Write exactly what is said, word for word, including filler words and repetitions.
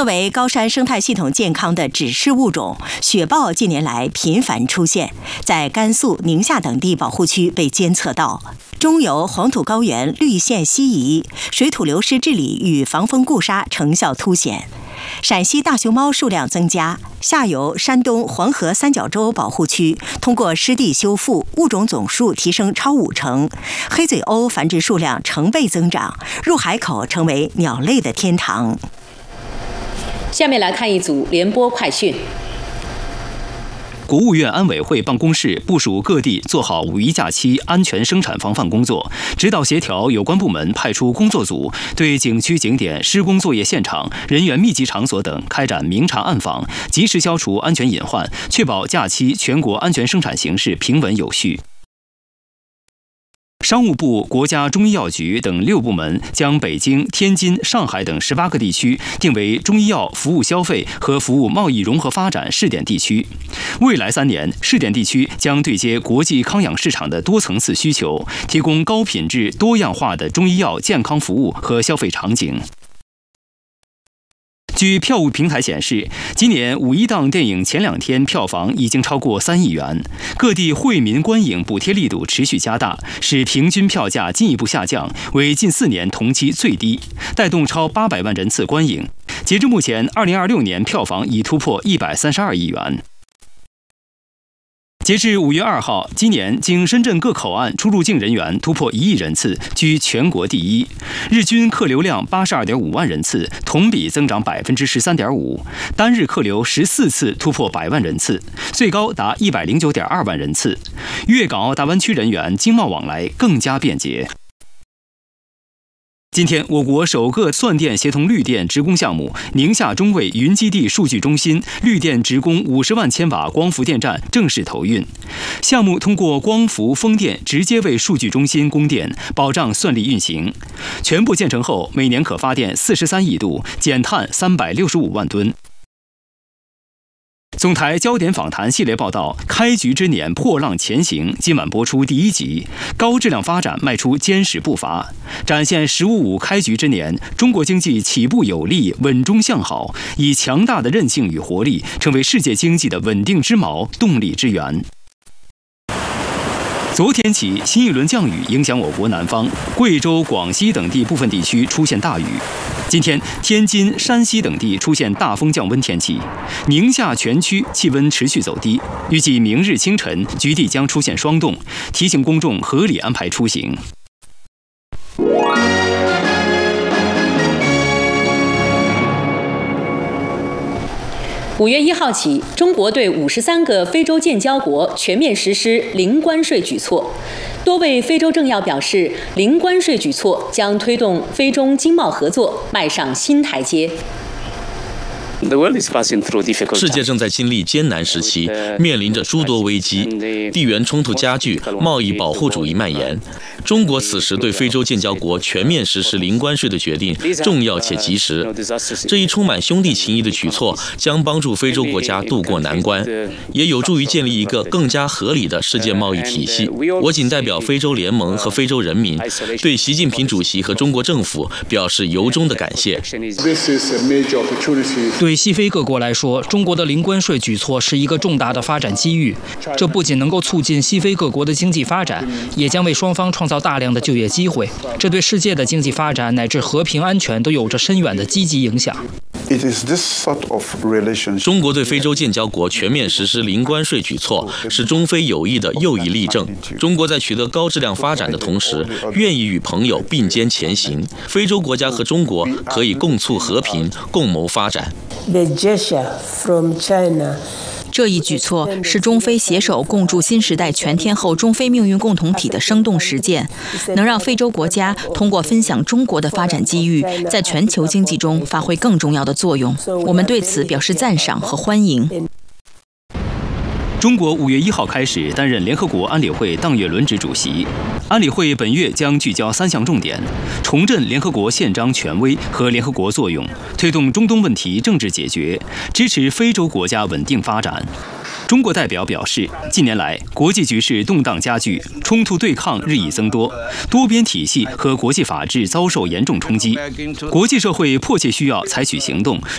作为高山生态系统健康的指示物种，雪豹近年来频繁出现，在甘肃、宁夏等地保护区被监测到。中游黄土高原绿线西移，水土流失治理与防风固沙成效凸显。陕西大熊猫数量增加，下游山东黄河三角洲保护区通过湿地修复，物种总数提升超五成，黑嘴鸥繁殖数量成倍增长，入海口成为鸟类的天堂。 下面来看一组联播快讯。 国务院安委会办公室部署各地做好五一假期安全生产防范工作，指导协调有关部门派出工作组，对景区景点、施工作业现场、人员密集场所等开展明察暗访，及时消除安全隐患，确保假期全国安全生产形势平稳有序。商务部、国家中医药局等六部门将北京、天津、上海等十八个地区定为中医药服务消费和服务贸易融合发展试点地区。未来三年，试点地区将对接国际康养市场的多层次需求，提供高品质、多样化的中医药健康服务和消费场景。据票务平台显示，今年五一档电影前两天票房已经超过三亿元，各地惠民观影补贴力度持续加大，使平均票价进一步下降，为近四年同期最低，带动超八百万人次观影。截至目前，二零二六年票房已突破一百三十二亿元。截至五月二号，今年经深圳各口岸出入境人员突破一亿人次，居全国第一，日均客流量八十二点五万人次，同比增长百分之十三点五，单日客流十四次突破百万人次，最高达一百零九点二万人次。粤港澳大湾区人员经贸往来更加便捷。今天，我国首个算电协同绿电职工项目宁夏中卫云基地数据中心绿电职工五十万千瓦光伏电站正式投运。项目通过光伏风电直接为数据中心供电，保障顺利运行。全部建成后，每年可发电四十三亿度，减碳三百六十五万吨。总台焦点访谈系列报道《开局之年破浪前行》今晚播出第一集，高质量发展迈出坚实步伐，展现“十五五”开局之年中国经济起步有力、稳中向好，以强大的韧性与活力，成为世界经济的稳定之锚、动力之源。昨天起，新一轮降雨影响我国南方，贵州、广西等地部分地区出现大雨。今天，天津、山西等地出现大风降温天气，宁夏全区气温持续走低。预计明日清晨，局地将出现霜冻，提醒公众合理安排出行。 五月一号起，中国对五十三个非洲建交国全面实施零关税举措。多位非洲政要表示，零关税举措将推动非中经贸合作迈上新台阶。 世界正在经历艰难时期，面临着诸多危机，地缘冲突加剧，贸易保护主义蔓延。中国此时对非洲建交国全面实施零关税的决定重要且及时。这一充满兄弟情谊的举措将帮助非洲国家渡过难关，也有助于建立一个更加合理的世界贸易体系。我仅代表非洲联盟和非洲人民，对习近平主席和中国政府表示由衷的感谢。 对西非各国来说，中国的零关税举措是一个重大的发展机遇。这不仅能够促进西非各国的经济发展，也将为双方创造大量的就业机会。这对世界的经济发展乃至和平安全都有着深远的积极影响。 中国对非洲建交国全面实施零关税举措，是中非友谊的又一例证。中国在取得高质量发展的同时，愿意与朋友并肩前行。非洲国家和中国可以共促和平，共谋发展。 这一举措是中非携手共筑新时代全天候中非命运共同体的生动实践，能让非洲国家通过分享中国的发展机遇，在全球经济中发挥更重要的作用。我们对此表示赞赏和欢迎。 中国五月一号开始担任联合国安理会当月轮值主席。安理会本月将聚焦三项重点：重振联合国宪章权威和联合国作用，推动中东问题政治解决，支持非洲国家稳定发展。中国代表表示，近年来国际局势动荡加剧，冲突对抗日益增多，多边体系和国际法治遭受严重冲击。国际社会迫切需要采取行动，